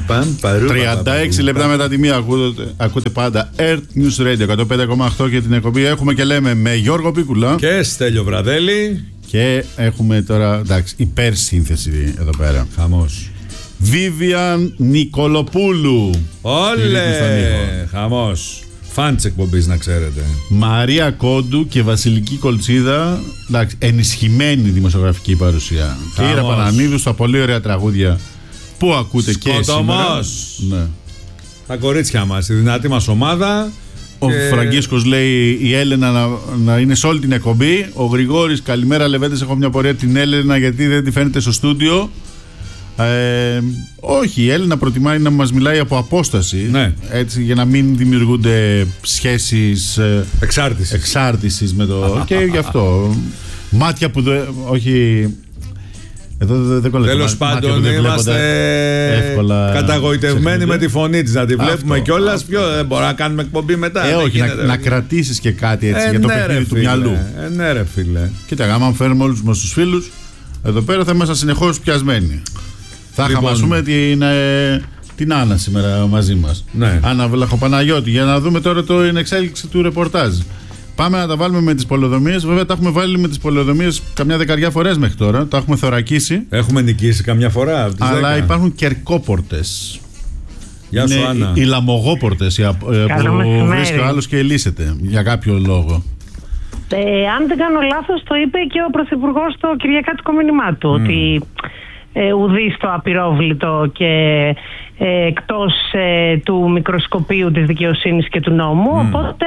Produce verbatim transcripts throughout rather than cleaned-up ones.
τριάντα έξι λεπτά μετά τη μία ακούτε, ακούτε πάντα Earth News Radio εκατόν πέντε κόμμα οκτώ και την εκπομπή έχουμε και λέμε με Γιώργο Πίκουλα και Στέλιο Βραδέλη. Και έχουμε τώρα, εντάξει, υπερσύνθεση εδώ πέρα. Χαμός. Βίβιαν Νικολοπούλου. Όλε! Χαμός. Φαν της εκπομπής, να ξέρετε. Μαρία Κόντου και Βασιλική Κολτσίδα. Εντάξει, ενισχυμένη δημοσιογραφική παρουσία. Και η Ήρα Πανανίδου στα πολύ ωραία τραγούδια που ακούτε. Σκοτωμός. Και σήμερα. Ναι. Τα κορίτσια μας, η δυνατή μας ομάδα. Ο και... Φραγκίσκος λέει η Έλενα να, να είναι σε όλη την εκπομπή. Ο Γρηγόρης, καλημέρα Λεβέντες, έχω μια πορεία την Έλενα γιατί δεν τη φαίνεται στο στούντιο. Ε, όχι, η Έλληνα προτιμάει να μας μιλάει από απόσταση, ναι. Έτσι, για να μην δημιουργούνται σχέσεις εξάρτησης, εξάρτησης με το. Και γι' αυτό μάτια που δεν. Όχι. Εδώ δεν δε κολλάει. Τέλος πάντων, είμαστε εύκολα καταγοητευμένοι με τη φωνή της. Να τη βλέπουμε κιόλας. Δεν μπορούμε να κάνουμε εκπομπή μετά. Ε, όχι, να, να κρατήσεις και κάτι έτσι ε, για το ναι, παιχνίδι του μυαλού. Ε, ναι, ρε φίλε. Κοίτα, άμα φέρουμε όλους μας τους φίλους εδώ πέρα θα είμαστε συνεχώς πιασμένοι. Θα λοιπόν, χαμασούμε την, ε, την Άννα σήμερα μαζί μας. Ναι. Άννα Βλαχοπαναγιώτη, για να δούμε τώρα το εξέλιξη του ρεπορτάζ. Πάμε να τα βάλουμε με τις πολεοδομίες. Βέβαια, τα έχουμε βάλει με τις πολεοδομίες καμιά δεκαριά φορές μέχρι τώρα. Τα έχουμε θωρακίσει. Έχουμε νικήσει καμιά φορά. Αλλά δέκα. Υπάρχουν κερκόπορτες. Γεια σου, Άννα. Οι λαμογόπορτες που βρίσκει ο άλλος και ελύσεται για κάποιο λόγο. Ε, αν δεν κάνω λάθος, το είπε και ο Πρωθυπουργός στο Κυριακάτικο μήνυμά του. Mm. Ότι ε, ουδής το απειρόβλητο και ε, εκτός ε, του μικροσκοπίου της δικαιοσύνης και του νόμου. Mm. Οπότε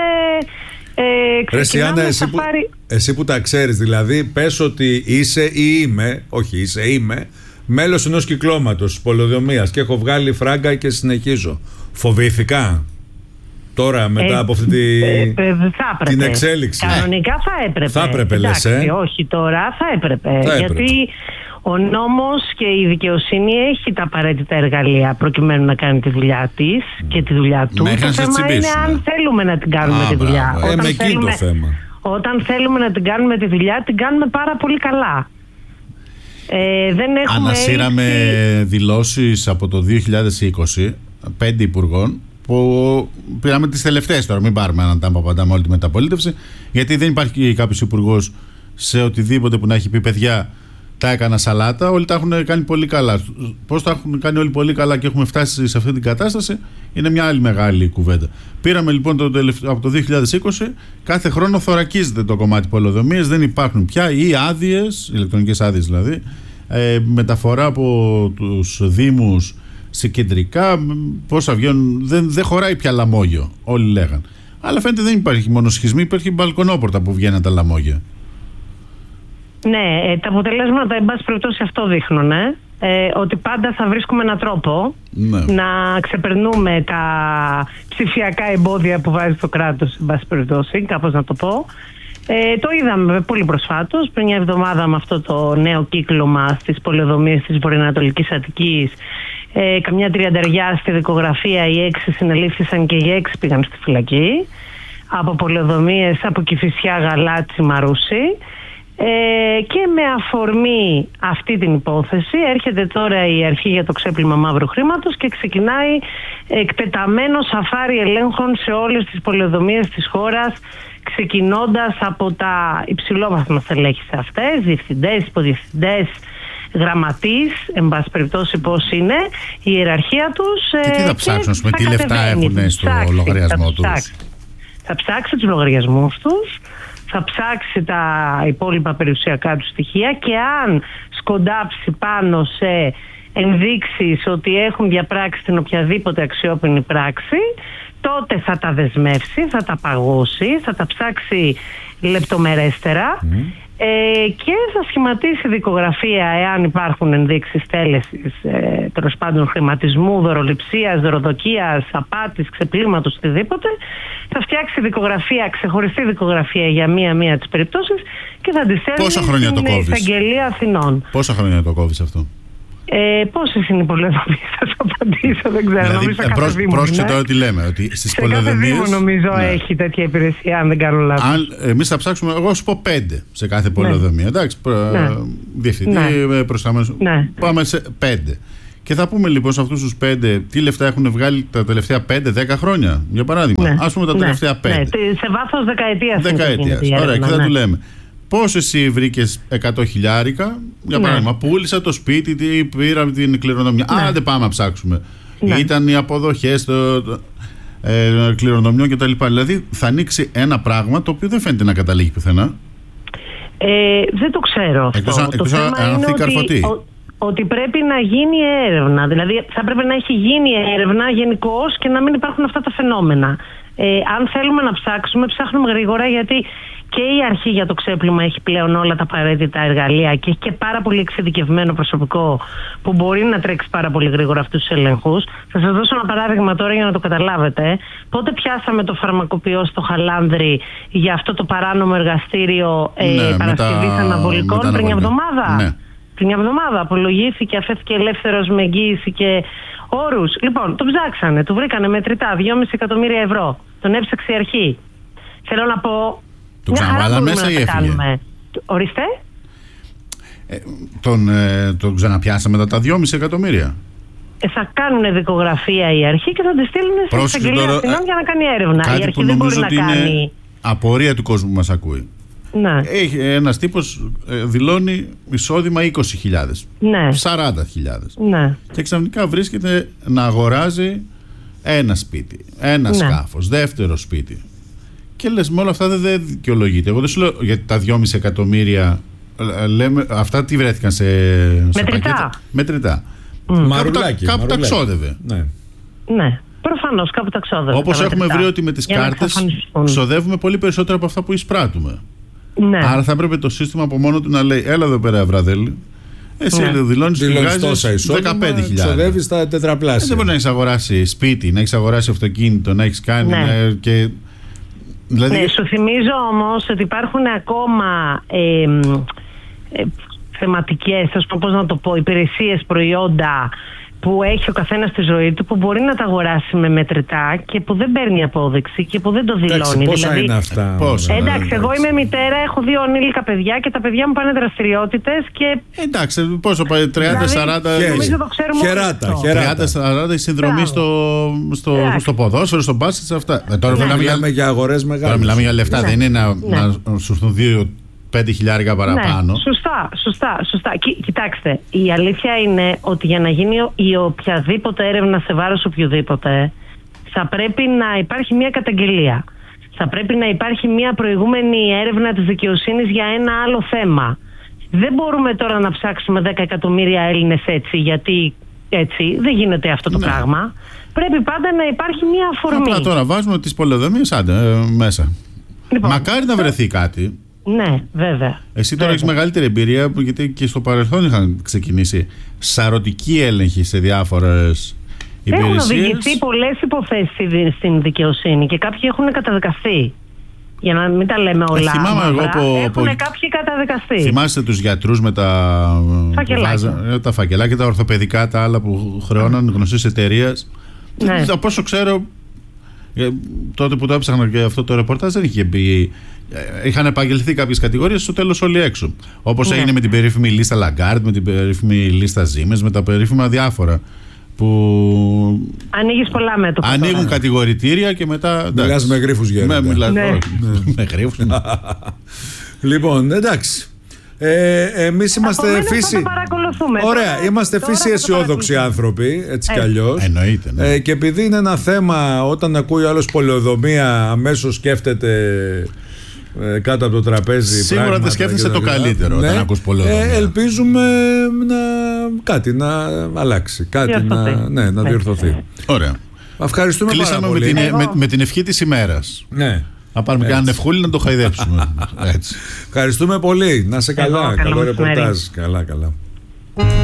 ε, Ρε Άννα, εσύ, που, πάρει... εσύ που τα ξέρεις, δηλαδή πες ότι είσαι ή είμαι, όχι είσαι, είμαι μέλος ενός κυκλώματος πολεοδομίας και έχω βγάλει φράγκα και συνεχίζω. Φοβήθηκα τώρα μετά ε, από αυτή τη, ε, ε, την εξέλιξη. Κανονικά θα έπρεπε. Θα έπρεπε, εντάξει, λες, ε? Όχι τώρα, θα έπρεπε. Θα γιατί έπρεπε. Ο νόμος και η δικαιοσύνη έχει τα απαραίτητα εργαλεία προκειμένου να κάνει τη δουλειά της mm. και τη δουλειά του. Μέχρι το θέμα είναι αν θέλουμε να την κάνουμε Α, τη δουλειά. Ε, με εκεί το θέμα. Όταν θέλουμε να την κάνουμε τη δουλειά, την κάνουμε πάρα πολύ καλά. Ε, δεν έχουμε Ανασύραμε έτσι... δηλώσεις από το δύο χιλιάδες είκοσι πέντε υπουργών που πήραμε τις τελευταίες τώρα, μην πάρουμε έναν τάμπα παντάμε όλη τη μεταπολίτευση, γιατί δεν υπάρχει κάποιος υπουργός σε οτιδήποτε που να έχει πει παιδιά τα έκανα σαλάτα, όλοι τα έχουν κάνει πολύ καλά. Πώς τα έχουν κάνει όλοι πολύ καλά και έχουμε φτάσει σε αυτή την κατάσταση είναι μια άλλη μεγάλη κουβέντα. Πήραμε λοιπόν το τελευταίο, από το δύο χιλιάδες είκοσι, κάθε χρόνο θωρακίζεται το κομμάτι πολεοδομίες, δεν υπάρχουν πια ή άδειες, ηλεκτρονικές άδειες δηλαδή, ε, μεταφορά από τους δήμους σε κεντρικά, πόσα βγαίνουν, δεν, δεν χωράει πια λαμόγιο, όλοι λέγαν. Αλλά φαίνεται δεν υπάρχει μόνο σχισμή, υπάρχει μπαλκονόπορτα που βγαίνουν τα λαμόγια. Ναι, τα αποτελέσματα, εν πάση περιπτώσει, αυτό δείχνουν. Ε, ότι πάντα θα βρίσκουμε έναν τρόπο ναι. να ξεπερνούμε τα ψηφιακά εμπόδια που βάζει το κράτος, εν πάση περιπτώσει, κάπως να το πω. Ε, το είδαμε πολύ προσφάτως, πριν μια εβδομάδα με αυτό το νέο κύκλωμα στις πολεοδομίες της Βορειοανατολικής Αττικής. Ε, καμιά τριανταριά στη δικογραφία, οι έξι συνελήφθησαν και οι έξι πήγαν στη φυλακή. Από πολεοδομίες από Κηφισιά, Γαλάτσι, Μαρούσι. Ε, και με αφορμή αυτή την υπόθεση έρχεται τώρα η αρχή για το ξέπλυμα μαύρου χρήματος και ξεκινάει εκτεταμένο σαφάρι ελέγχων σε όλες τις πολεοδομίες της χώρας, ξεκινώντας από τα υψηλόβαθμα στελέχη σε αυτές, διευθυντές, υποδιευθυντές, γραμματείς, εν πάση περιπτώσει πώς είναι η ιεραρχία τους. Και τι θα ψάξουν, με τι λεφτά έχουν στο ψάξει, λογαριασμό θα τους. Ψάξει. Θα ψάξει τους λογαριασμούς τους, θα ψάξει τα υπόλοιπα περιουσιακά του στοιχεία και αν σκοντάψει πάνω σε ενδείξεις ότι έχουν διαπράξει την οποιαδήποτε αξιόπινη πράξη, τότε θα τα δεσμεύσει, θα τα παγώσει, θα τα ψάξει λεπτομερέστερα mm. ε, και θα σχηματίσει δικογραφία εάν υπάρχουν ενδείξεις τέλεσης, ε, τέλος πάντων χρηματισμού, δωροληψίας, δωροδοκίας, απάτης, ξεπλήματος, οτιδήποτε. Θα φτιάξει δικογραφία, ξεχωριστή δικογραφία για μία-μία τις περιπτώσεις και θα τη στέλνει στην Εισαγγελία Αθηνών. Πόσα χρόνια το κόβεις αυτό? Ε, πόσες είναι οι πολεοδομίες, θα σου απαντήσω, δεν ξέρω. Δηλαδή, νομίζω κάθε προς, δήμο πρόσεξε είναι. τώρα τι λέμε, ότι στις σε πολεοδομίες... κάθε δήμο νομίζω ναι. έχει τέτοια υπηρεσία, αν δεν κάνω λάθος. Αν, εμείς θα ψάξουμε, εγώ σου πω πέντε σε κάθε πολεοδομία, ναι. εντάξει, προ, ναι. διευθυντή, ναι. προσταμένος, ναι. πάμε σε πέντε. Και θα πούμε λοιπόν σε αυτούς τους πέντε τι λεφτά έχουν βγάλει τα τελευταία πέντε δέκα χρόνια. Για παράδειγμα, ναι. ας πούμε τα τελευταία πέντε. Ναι, σε βάθος δεκαετίας. Δεκαετίας. Ωραία, και θα ναι. του λέμε. Πώς εσύ βρήκες εκατό χιλιάρικα, για ναι. παράδειγμα, πούλησα το σπίτι, τι πήρα την κληρονομιά. Ναι. Άντε πάμε να ψάξουμε. Ναι. Ήταν οι αποδοχές το, το, ε, κληρονομιών κτλ. Δηλαδή θα ανοίξει ένα πράγμα το οποίο δεν φαίνεται να καταλήγει πουθενά. Ε, δεν το ξέρω αυτό. Εκτός, το εκτός θέμα είναι ότι, ο, ότι πρέπει να γίνει έρευνα. Δηλαδή θα πρέπει να έχει γίνει έρευνα γενικώς και να μην υπάρχουν αυτά τα φαινόμενα. Ε, αν θέλουμε να ψάξουμε, ψάχνουμε γρήγορα, γιατί και η αρχή για το ξέπλυμα έχει πλέον όλα τα απαραίτητα εργαλεία και έχει και πάρα πολύ εξειδικευμένο προσωπικό που μπορεί να τρέξει πάρα πολύ γρήγορα αυτούς τους ελέγχους. Θα σας δώσω ένα παράδειγμα τώρα για να το καταλάβετε. Πότε πιάσαμε το φαρμακοποιό στο Χαλάνδρη για αυτό το παράνομο εργαστήριο ε, ναι, Παρασκευής Αναβολικών πριν μια εβδομάδα. Ναι. Πριν μια εβδομάδα απολογήθηκε, αφέθηκε ελεύθερος με εγγύηση και όρους. Λοιπόν, τον ψάξανε, του βρήκανε μετρητά δυόμισι εκατομμύρια ευρώ. Τον έψαξε η αρχή. Θέλω να πω. Τον ξαναβάλα μέσα ή έφυγε? Ορίστε. Ε, τον, ε, τον ξαναπιάσαμε τα, τα δυόμισι εκατομμύρια. Ε, θα κάνουν δικογραφία η αρχή και θα τη στείλουν στην εισαγγελία Αθηνών για να κάνει έρευνα. Κάτι η αρχή που δεν νομίζω μπορεί ότι να είναι κάνει. Απορία του κόσμου που μας ακούει. Ναι. Έχει ένας τύπος ε, δηλώνει εισόδημα είκοσι χιλιάδες, ναι. σαράντα χιλιάδες, ναι. και ξαφνικά βρίσκεται να αγοράζει ένα σπίτι, ένα ναι. σκάφος, δεύτερο σπίτι. Και λες, με όλα αυτά δεν, δεν δικαιολογείται. Εγώ δεν σου λέω γιατί τα δυόμισι εκατομμύρια λέμε, αυτά τι βρέθηκαν σε, σε πακέτα. Μετρητά. Mm. Μαρουλάκι. Κάπου τα ξόδευε. Ναι. Ναι. Προφανώς κάπου τα ξόδευε. Όπως έχουμε βρει ότι με τις κάρτες ξοδεύουμε πολύ περισσότερο από αυτά που εισπράττουμε. Ναι. Άρα θα έπρεπε το σύστημα από μόνο του να λέει: έλα εδώ πέρα, Βραδέλη. Εσύ ναι. δηλώνεις ότι βγάζεις δεκαπέντε χιλιάδες. Ξοδεύεις τα τετραπλάσια. Δεν μπορεί να έχεις αγοράσει σπίτι, να έχεις αγοράσει αυτοκίνητο, να έχεις κάνει. Ναι. Να, και... Δηλαδή... Ναι, σου θυμίζω όμως ότι υπάρχουν ακόμα ε, ε, θεματικές, ας πω, πώς να το πω, υπηρεσίες, προϊόντα που έχει ο καθένας στη ζωή του, που μπορεί να τα αγοράσει με μετρητά και που δεν παίρνει απόδειξη και που δεν το δηλώνει. Εντάξει, πόσα δηλαδή, είναι αυτά? Πόσα, εντάξει, εντάξει. εγώ είμαι μητέρα, έχω δύο ανήλικα παιδιά και τα παιδιά μου πάνε δραστηριότητες και... Εντάξει, πόσο πάει, τριάντα σαράντα... Χεράτα, τριάντα σαράντα η συνδρομή στο, στο, στο ποδόσφαιρο, στο μπάσκετ, σε αυτά. Ναι. Τώρα ναι. μιλάμε για αγορές μεγάλες. Τώρα μιλάμε για λεφτά, ναι. δεν είναι να, ναι. να σου έρθουν δύο πέντε χιλιάρικα παραπάνω. Ναι, σωστά, σωστά, σωστά. Κι, κοιτάξτε, η αλήθεια είναι ότι για να γίνει η οποιαδήποτε έρευνα σε βάρος οποιοδήποτε, θα πρέπει να υπάρχει μια καταγγελία. Θα πρέπει να υπάρχει μια προηγούμενη έρευνα της δικαιοσύνης για ένα άλλο θέμα. Δεν μπορούμε τώρα να ψάξουμε δέκα εκατομμύρια Έλληνες έτσι, γιατί έτσι δεν γίνεται αυτό το ναι. πράγμα. Πρέπει πάντα να υπάρχει μια αφορμή. Απλά τώρα βάζουμε τις πολεοδομίες άντε, ε, μέσα. Λοιπόν, μακάρι να βρεθεί κάτι. Ναι, βέβαια. Εσύ τώρα έχεις μεγαλύτερη εμπειρία, γιατί και στο παρελθόν είχαν ξεκινήσει σαρωτικοί έλεγχοι σε διάφορες υπηρεσίες. Έχουν οδηγηθεί πολλές υποθέσεις στην δικαιοσύνη και κάποιοι έχουν καταδικαστεί. Για να μην τα λέμε όλα. Ε, θυμάμαι εγώ που, έχουν που, κάποιοι καταδικαστεί. Θυμάστε τους γιατρούς με τα φακελάκια, τα φακελάκια, τα ορθοπαιδικά, τα άλλα που χρεώναν γνωστής εταιρείας. Ναι. Από όσο ξέρω, τότε που το έψαχνα και αυτό το ρεπορτάζ δεν είχε μπει. Είχαν επαγγελθεί κάποιες κατηγορίες, στο τέλος όλοι έξω. Όπως ναι. έγινε με την περίφημη λίστα Λαγκάρντ, με την περίφημη λίστα Ζήμες, με τα περίφημα διάφορα. Που ανοίγεις πολλά μέτωπα. Ανοίγουν τώρα. Κατηγορητήρια και μετά. Μιλάς με γρίφους γέροντα. Με, μιλάς, ναι. με γρίφους. Λοιπόν, εντάξει. Ε, εμείς είμαστε φύση. Ωραία, τώρα, είμαστε τώρα φύση αισιόδοξοι άνθρωποι, έτσι κι αλλιώς. Εννοείται. Ναι. Ε, και επειδή είναι ένα θέμα, όταν ακούει άλλος πολεοδομία, αμέσως σκέφτεται ε, κάτω από το τραπέζι. Σίγουρα δεν σκέφτεσαι το καλύτερο ναι. όταν ακούς πολεοδομία. Ε, ελπίζουμε να κάτι να αλλάξει, κάτι διορθωθεί. να, ναι, να διορθωθεί. Ωραία. Ευχαριστούμε Κλείσαμε πάρα πολύ. με την, με, με την ευχή της ημέρας. Ναι. Να πάρουμε και έναν ευχούλη να το χαϊδέψουμε. Έτσι. Ευχαριστούμε πολύ. Να σε καλά. Εγώ, καλό ρεπορτάζ. Καλά, καλά.